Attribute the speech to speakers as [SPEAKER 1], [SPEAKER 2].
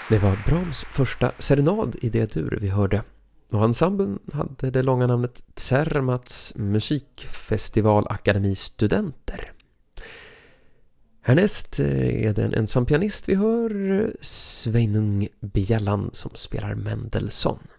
[SPEAKER 1] Det var Brahms första serenad i D-dur vi hörde. Och ensemblen hade det långa namnet Zermatts musikfestivalakademistudenter. Härnäst är det en ensam pianist vi hör, Sveinung Bjelland, som spelar Mendelssohn.